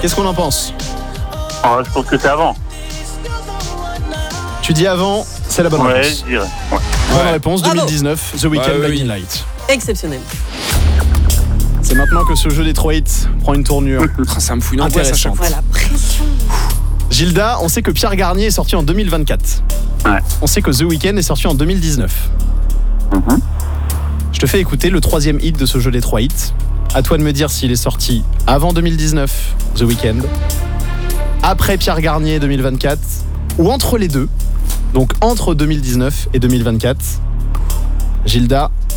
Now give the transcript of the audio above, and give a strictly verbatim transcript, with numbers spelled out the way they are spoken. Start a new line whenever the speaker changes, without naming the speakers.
Qu'est-ce qu'on en pense ?
Oh, je pense que c'est avant.
Tu dis avant, c'est la bonne
Ouais,
réponse.
je dirais. Ouais.
Bonne
Ouais.
réponse,
Bravo.
deux mille dix-neuf, The Weeknd,
Ouais, ouais,
Blinding
oui.
Light.
Exceptionnel.
C'est maintenant que ce jeu des trois hits prend une tournure.
Ah, ça me fout une angoisse à chaque
Intéressante.
fois.
Voilà, pression.
Gilda, on sait que Pierre Garnier est sorti en deux mille vingt-quatre.
Ouais.
On sait que The Weeknd est sorti en deux mille dix-neuf.
Mhm.
Je te fais écouter le troisième hit de ce jeu des trois hits. À toi de me dire s'il est sorti avant deux mille dix-neuf, The Weeknd, après Pierre Garnier deux mille vingt-quatre, ou entre les deux, donc entre deux mille dix-neuf et deux mille vingt-quatre. Gilda,